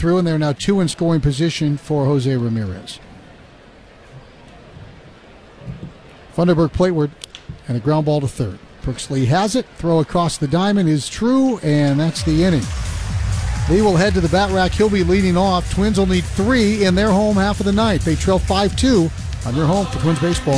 through, and they're now 2 in scoring position for Jose Ramirez. Funderburg plateward, and a ground ball to third. Brooks Lee has it. Throw across the diamond is true, and that's the inning. Lee will head to the bat rack. He'll be leading off. Twins will need 3 in their home half of the ninth. They trail 5-2 on your home for Twins baseball.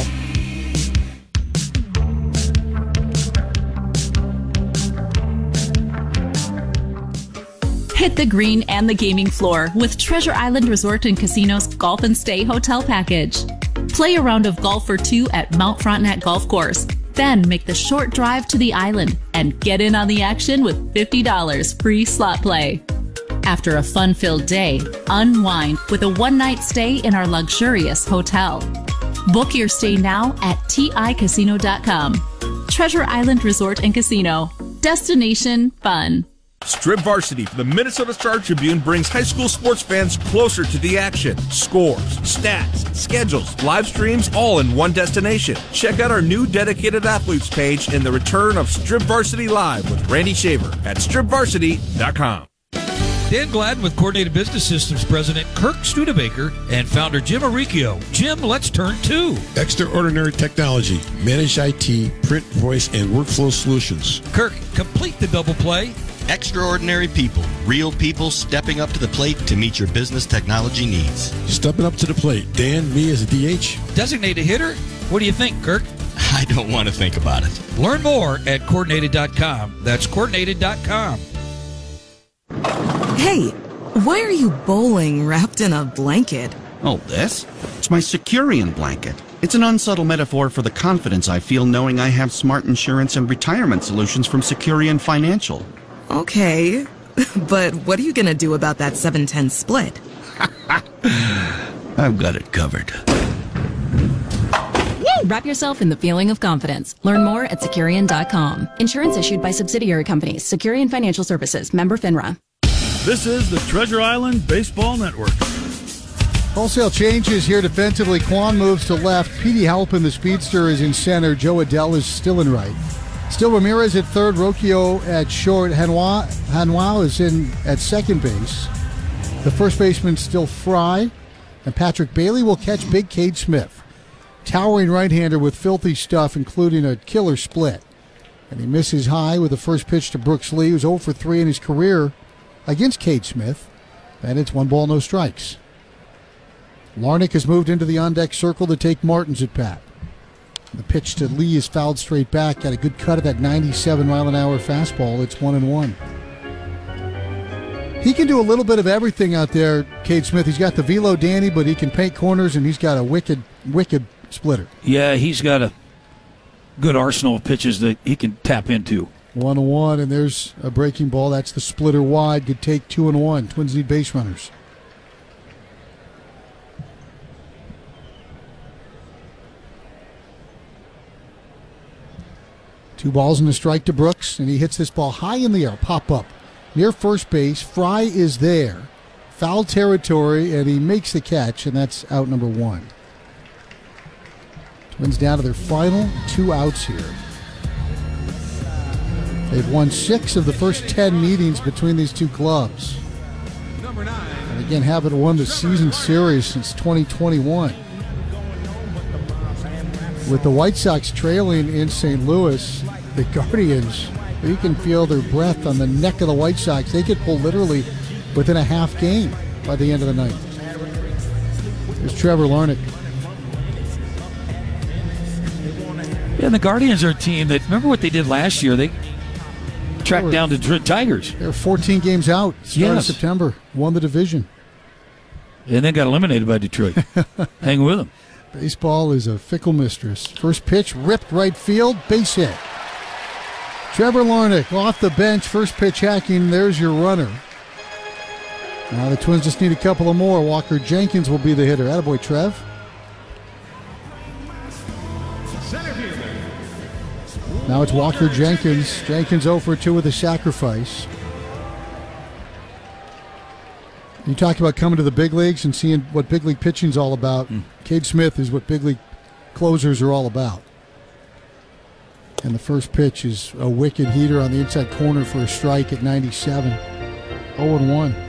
Hit the green and the gaming floor with Treasure Island Resort and Casino's Golf and Stay Hotel Package. Play a round of golf for 2 at Mount Frontenac Golf Course. Then make the short drive to the island and get in on the action with $50 free slot play. After a fun-filled day, unwind with a one-night stay in our luxurious hotel. Book your stay now at ticasino.com. Treasure Island Resort and Casino. Destination fun. Strip Varsity from the Minnesota Star Tribune brings high school sports fans closer to the action. Scores, stats, schedules, live streams, all in one destination. Check out our new dedicated athletes page in the return of Strip Varsity Live with Randy Shaver at stripvarsity.com. Dan Gladden with Coordinated Business Systems President Kirk Studebaker and founder Jim Arricchio. Jim, let's turn to Extraordinary Technology, Managed IT, Print, Voice, and Workflow Solutions. Kirk, complete the double play. Extraordinary people, real people stepping up to the plate to meet your business technology needs. Stepping up to the plate. Dan, me as a DH. Designated hitter? What do you think, Kirk? I don't want to think about it. Learn more at coordinated.com. That's coordinated.com. Hey, why are you bowling wrapped in a blanket? Oh, this? It's my Securian blanket. It's an unsubtle metaphor for the confidence I feel knowing I have smart insurance and retirement solutions from Securian Financial. Okay, but what are you going to do about that 7-10 split? I've got it covered. Wrap yourself in the feeling of confidence. Learn more at Securian.com. Insurance issued by subsidiary companies. Securian Financial Services. Member FINRA. This is the Treasure Island Baseball Network. Wholesale changes here defensively. Kwan moves to left. Petey Halpin, the speedster, is in center. Joe Adele is still in right. Still Ramirez at third. Rocchio at short. Hanwha is in at second base. The first baseman still Fry. And Patrick Bailey will catch Big Cade Smith. Towering right-hander with filthy stuff, including a killer split. And he misses high with the first pitch to Brooks Lee, who's 0 for 3 in his career against Cade Smith. And it's 1 ball, no strikes. Larnick has moved into the on-deck circle to take Martins at bat. The pitch to Lee is fouled straight back. Got a good cut of that 97-mile-an-hour fastball. It's 1-1. He can do a little bit of everything out there, Cade Smith. He's got the velo Danny, but he can paint corners, and he's got a wicked splitter. Yeah, he's got a good arsenal of pitches that he can tap into. 1-1, and there's a breaking ball. That's the splitter wide. Good take, 2-1. Twins need base runners. Two balls and a strike to Brooks, and he hits this ball high in the air, pop up. Near first base, Fry is there. Foul territory, and he makes the catch, and that's out number 1. Twins down to their final 2 outs here. They've won 6 of the first 10 meetings between these two clubs. And again, haven't won the season series since 2021. With the White Sox trailing in St. Louis, the Guardians, you can feel their breath on the neck of the White Sox. They could pull literally within a half game by the end of the night. Here's Trevor Larnach. Yeah, the Guardians are a team that, remember what they did last year? They tracked down the Tigers. They were 14 games out, start of September, won the division. And then got eliminated by Detroit. Hang with them. Baseball is a fickle mistress. First pitch, ripped right field, base hit. Trevor Larnach off the bench, first pitch hacking, there's your runner. Now the Twins just need a couple of more. Walker Jenkins will be the hitter. Attaboy, Trev. Now it's Walker Jenkins. Jenkins 0 for 2 with a sacrifice. You talk about coming to the big leagues and seeing what big league pitching's all about. Cade Smith is what big league closers are all about. And the first pitch is a wicked heater on the inside corner for a strike at 97. 0-1.